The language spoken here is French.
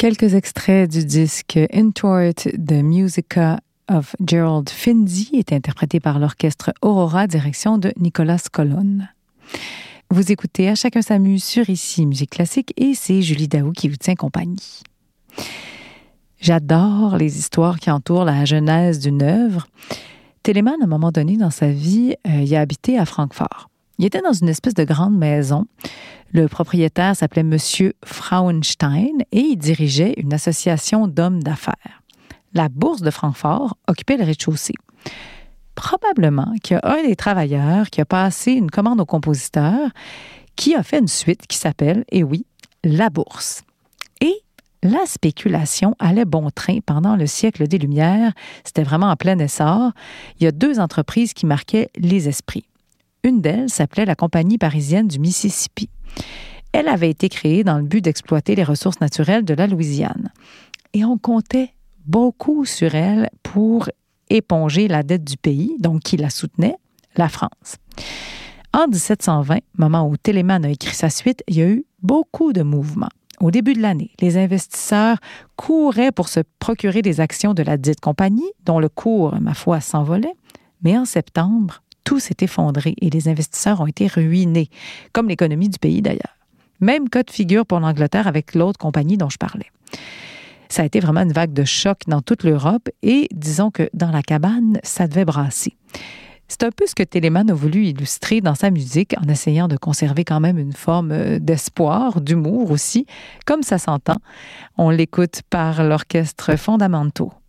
Quelques extraits du disque Intort de Musica of Gerald Finzi est interprété par l'orchestre Aurora, direction de Nicolas Colonne. Vous écoutez À chacun s'amuse sur Ici Musique Classique et c'est Julie Daou qui vous tient compagnie. J'adore les histoires qui entourent la genèse d'une œuvre. Telemann, à un moment donné dans sa vie, il a habité à Francfort. Il était dans une espèce de grande maison. Le propriétaire s'appelait Monsieur Frauenstein et il dirigeait une association d'hommes d'affaires. La bourse de Francfort occupait le rez-de-chaussée. Probablement qu'il y a un des travailleurs qui a passé une commande au compositeur qui a fait une suite qui s'appelle, et oui, La Bourse. Et la spéculation allait bon train pendant le siècle des Lumières. C'était vraiment en plein essor. Il y a deux entreprises qui marquaient les esprits. Une d'elles s'appelait la Compagnie parisienne du Mississippi. Elle avait été créée dans le but d'exploiter les ressources naturelles de la Louisiane. Et on comptait beaucoup sur elle pour éponger la dette du pays, donc qui la soutenait, la France. En 1720, moment où Telemann a écrit sa suite, il y a eu beaucoup de mouvements. Au début de l'année, les investisseurs couraient pour se procurer des actions de la dite compagnie, dont le cours, ma foi, s'envolait. Mais en septembre, tout s'est effondré et les investisseurs ont été ruinés, comme l'économie du pays d'ailleurs. Même cas de figure pour l'Angleterre avec l'autre compagnie dont je parlais. Ça a été vraiment une vague de choc dans toute l'Europe et disons que dans la cabane, ça devait brasser. C'est un peu ce que Telemann a voulu illustrer dans sa musique en essayant de conserver quand même une forme d'espoir, d'humour aussi, comme ça s'entend. On l'écoute par l'orchestre Fondamento.